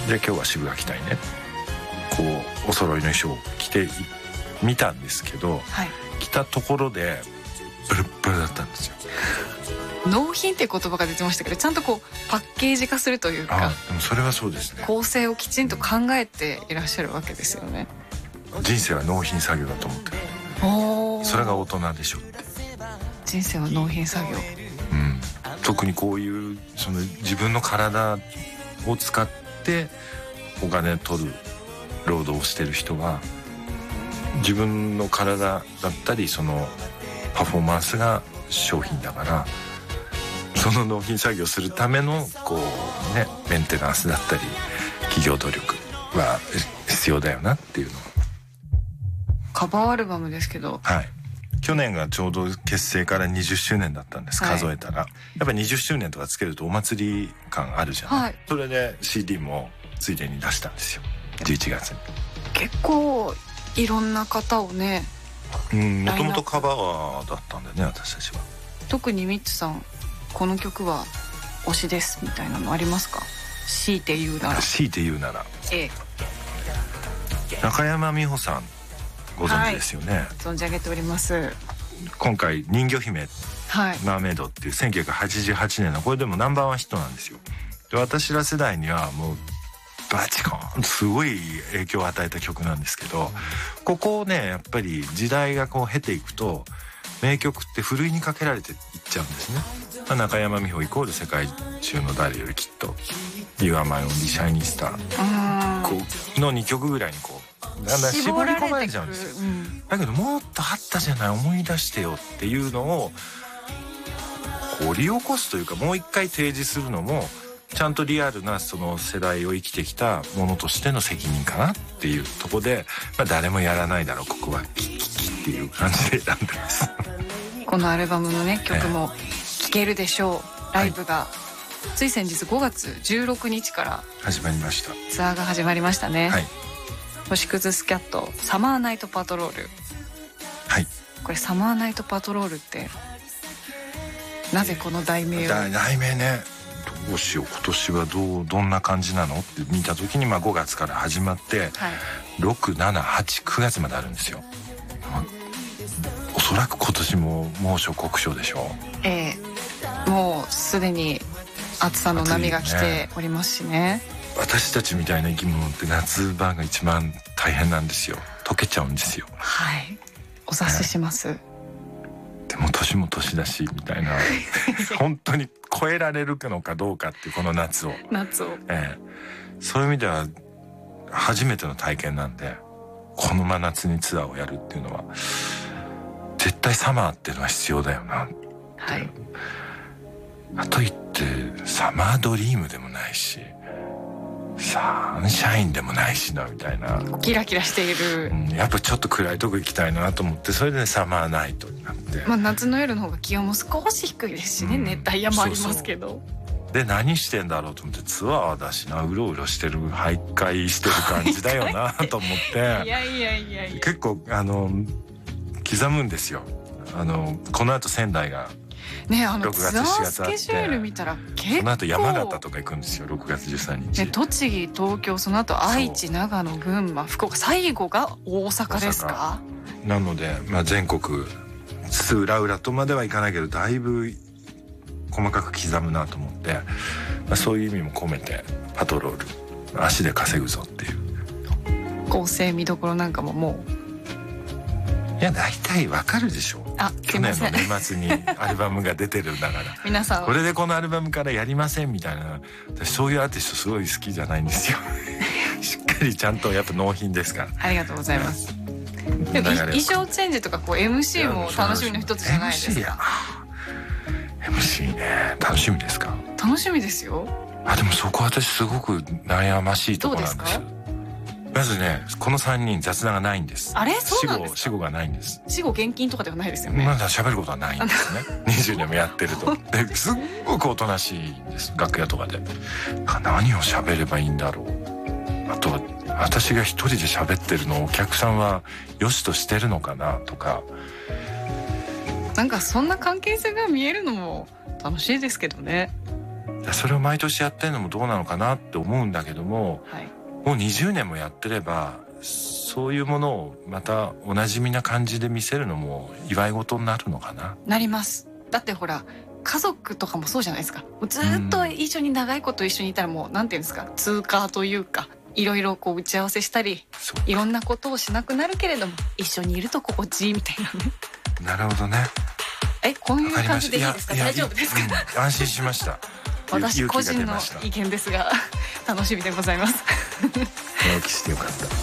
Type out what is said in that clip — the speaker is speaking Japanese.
で今日は渋垣隊ねこうお揃いの衣装を着てみたんですけど、はい、着たところでブルッブルだったんですよ。 納品って言葉が出てましたけど、ちゃんとこうパッケージ化するというか、 でもそれはそうですね、 構成をきちんと考えていらっしゃるわけですよね。 人生は納品作業だと思ってる。それが大人でしょって。 人生は納品作業、 特にこういうその自分の体を使ってお金を取る労働をしてる人は、自分の体だったりそのパフォーマンスが商品だから、その納品作業するためのこうねメンテナンスだったり企業努力は必要だよなっていうの。 カバーアルバムですけど、 はい、去年がちょうど結成から20周年だったんです、数えたら。やっぱり20周年とかつけるとお祭り感あるじゃない、はい、それで CD もついでに出したんですよ、11月に。 結構いろんな方をね、 もともとカバーだったんだよね、私たちは。 特にミッツさん、この曲は推しですみたいなのありますか？強いて言うなら。 強いて言うなら、中山美穂さんご存知ですよね。はい、 存じ上げております。 今回人魚姫、 はい、 マーメイドっていう1988年のこれでもナンバーワンヒットなんですよ。で私ら世代にはもうバチコーンすごい影響を与えた曲なんですけど、ここをねやっぱり時代がこう経ていくと名曲ってふるいにかけられていっちゃうんですね。中山美穂イコール世界中の誰よりきっと You are my only shiny star こうの2曲ぐらいにこうだんだん絞り込まれちゃうんですよ、だけどもっとあったじゃない、思い出してよっていうのを掘り起こすというか、もう一回提示するのもちゃんとリアルなその世代を生きてきたものとしての責任かなっていうところで、誰もやらないだろうここはキッキッキッっていう感じで選んでますこのアルバムのね曲も聴けるでしょう。ライブが、つい先日5月16日から始まりました。 ツアーが始まりましたね。 はい、 星屑スキャットサマーナイトパトロール。 はい、 これサマーナイトパトロールってなぜこの題名を？ 題名ね、どうしよう今年はどんな感じなのって見た時に5月から始まって、6、7、8、9月まであるんですよ。おそらく今年も猛暑酷暑でしょう。 もうすでに暑さの波が来ておりますしね。 私たちみたいな生き物って夏場が一番大変なんですよ。溶けちゃうんですよ。 はい、お察しします、 でも年も年だしみたいな本当に超えられるのかどうかっていうこの夏を、そういう意味では初めての体験なんで、この真夏にツアーをやるっていうのは絶対サマーっていうのは必要だよなって、はい、あと言ってサマードリームでもないしサンシャインでもないしなみたいな、 キラキラしている、 やっぱちょっと暗いとこ行きたいなと思って、それでサマーナイトになって、 夏の夜の方が気温も少し低いですしね、熱帯夜もありますけど、 で何してんだろうと思って、ツアーだしな、うろうろしてる、徘徊してる感じだよなと思っていや結構刻むんですよ。この後仙台がね、 6月ツア 7 ー月あって、 スケジュール見たら結構、 その後山形とか行くんですよ、6月13日、 栃木、東京、その後愛知、長野、群馬、福岡、最後が大阪ですか。 なので、全国津々浦々とまではいかないけどだいぶ細かく刻むなと思って、そういう意味も込めてパトロール足で稼ぐぞっていう。 構成見どころなんかももういや大体わかるでしょ。去年の年末にアルバムが出てるんだから皆さんこれでこのアルバムからやりませんみたいな、私そういうアーティストすごい好きじゃないんですよしっかりちゃんとやっぱ納品ですから。 ありがとうございます。でも衣装チェンジとかMC も楽しみの一つじゃないですか。MC ね、楽しみですか。楽しみですよ。 でもそこは私すごく悩ましいところなんです。まずね、この3人雑談がないんです。 あれ、そうなんですか。 死後がないんです。 死後現金とかではないですよね。 まだ喋ることはないんですね20年もやってるとですっごくおとなしいんです、楽屋とかで。何を喋ればいいんだろう、あとは私が一人で喋ってるのをお客さんは良しとしてるのかなとか、 なんかそんな関係性が見えるのも楽しいですけどね。 それを毎年やってるのもどうなのかなって思うんだけども、はい、もう20年もやってればそういうものをまたおなじみな感じで見せるのも祝い事になるのかな。 なります。だってほら家族とかもそうじゃないですか。もうずっと一緒に長いこと一緒にいたらもうなんていうんですか、通過というかいろいろこう打ち合わせしたりいろんなことをしなくなるけれども一緒にいると心地いいみたいなね。 なるほどね。 こういう感じでいいですか？大丈夫ですか？ 安心しました。 私個人の意見ですが楽しみでございます。 お聞きしてよかった。